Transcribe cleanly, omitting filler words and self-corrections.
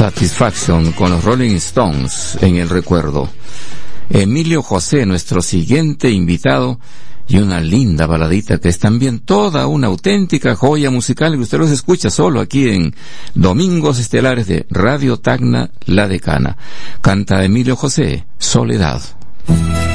Satisfaction con los Rolling Stones en el recuerdo. Emilio José, nuestro siguiente invitado, y una linda baladita que es también toda una auténtica joya musical que usted los escucha solo aquí en Domingos Estelares de Radio Tacna La Decana. Canta Emilio José, Soledad.